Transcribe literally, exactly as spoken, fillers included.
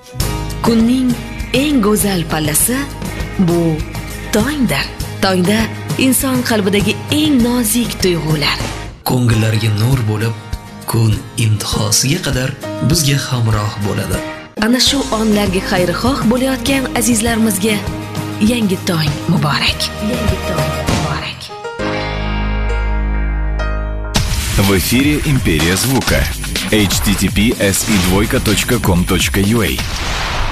Kunning eng go'zal pallasi bu tongdir. Tongda inson qalbidagi eng nozik tuyg'ular ko'ngillarga nur bo'lib, kun intihosiga qadar bizga hamroh bo'ladi. Ana shu onlarga xayrixoh bo'layotgan azizlarimizga yangi tong muborak. Yangi tong muborak. В эфире «Империя звука». эйч ти ти пи эс и двойка точка ком точка ю а.